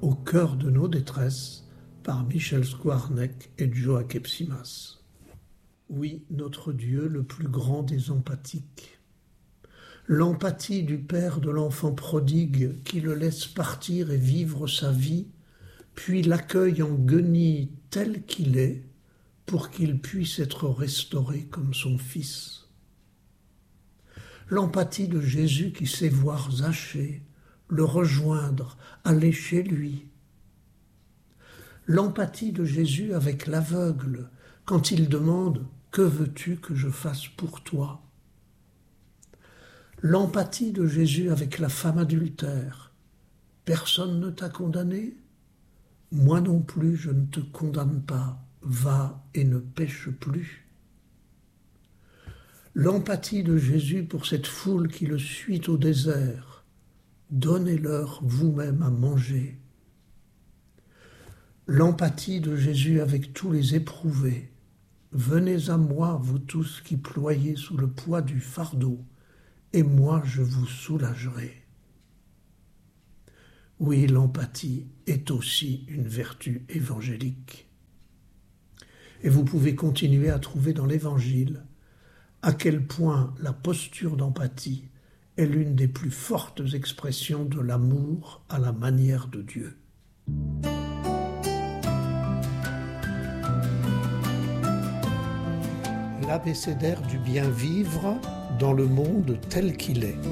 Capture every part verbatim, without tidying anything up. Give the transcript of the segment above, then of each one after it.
Au cœur de nos détresses, par Michel Skwarnek et Joa Kepsimas. Oui, notre Dieu, le plus grand des empathiques. L'empathie du père de l'enfant prodigue qui le laisse partir et vivre sa vie, puis l'accueille en guenille tel qu'il est, pour qu'il puisse être restauré comme son fils. L'empathie de Jésus qui sait voir Zachée, le rejoindre, aller chez lui. L'empathie de Jésus avec l'aveugle, quand il demande « Que veux-tu que je fasse pour toi ?» L'empathie de Jésus avec la femme adultère. « Personne ne t'a condamné ? Moi non plus je ne te condamne pas, va et ne pêche plus. » L'empathie de Jésus pour cette foule qui le suit au désert. « Donnez-leur vous-même à manger. » L'empathie de Jésus avec tous les éprouvés. « Venez à moi, vous tous qui ployez sous le poids du fardeau, et moi je vous soulagerai. » Oui, l'empathie est aussi une vertu évangélique. Et vous pouvez continuer à trouver dans l'Évangile à quel point la posture d'empathie est l'une des plus fortes expressions de l'amour à la manière de Dieu. L'abécédaire du bien vivre dans le monde tel qu'il est.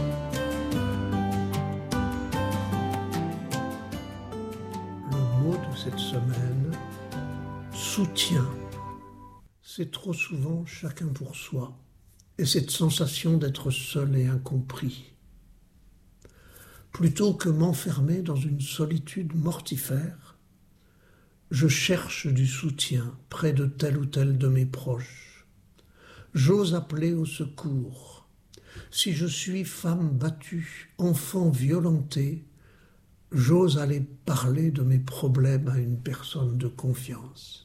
Le mot de cette semaine, soutien. C'est trop souvent chacun pour soi, et cette sensation d'être seul et incompris. Plutôt que m'enfermer dans une solitude mortifère, je cherche du soutien près de tel ou tel de mes proches. J'ose appeler au secours. Si je suis femme battue, enfant violenté, j'ose aller parler de mes problèmes à une personne de confiance.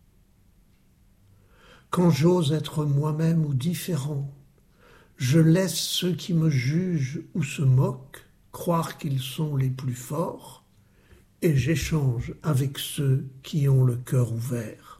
Quand j'ose être moi-même ou différent, je laisse ceux qui me jugent ou se moquent croire qu'ils sont les plus forts et j'échange avec ceux qui ont le cœur ouvert.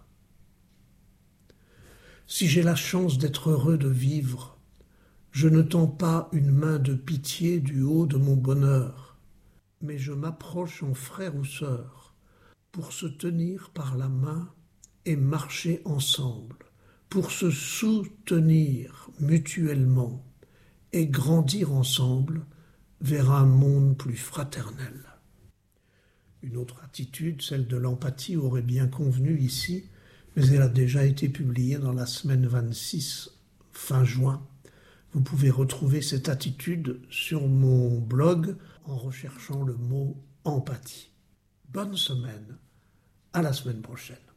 Si j'ai la chance d'être heureux de vivre, je ne tends pas une main de pitié du haut de mon bonheur, mais je m'approche en frère ou sœur pour se tenir par la main et marcher ensemble, pour se soutenir mutuellement et grandir ensemble vers un monde plus fraternel. Une autre attitude, celle de l'empathie, aurait bien convenu ici, mais elle a déjà été publiée dans la semaine vingt-six, fin juin. Vous pouvez retrouver cette attitude sur mon blog en recherchant le mot empathie. Bonne semaine, à la semaine prochaine.